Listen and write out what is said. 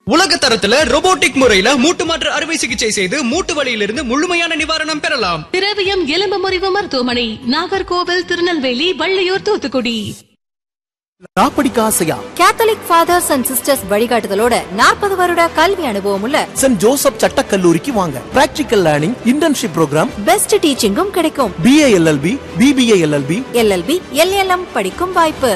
உலக தரத்துல robotic முறையில மூட்டு மாற்று அறுவை சிகிச்சை செய்து மூட்டு வலியிலிருந்து முழுமையான நிவாரணம் பெறலாம். திரவியம் எலும்பு முறிவு மருத்துவமனை, நாகர்கோவில், திருநெல்வேலி, வள்ளியூர், தூத்துக்குடி. படிக்க ஆசையா? கேத்தலிக் ஃபாதர்ஸ் அண்ட் சிஸ்டர்ஸ் வழிகாட்டுதலோட 40 வருட கல்வி அனுபவம் உள்ள சென்ட் ஜோசப் சட்டக்கல்லூரிக்கு வாங்க. Practical learning, internship program, best டீச்சிங்கும் கிடைக்கும். BA LLB, BBA LLB, LLB, LLM படிக்கும் வாய்ப்பு.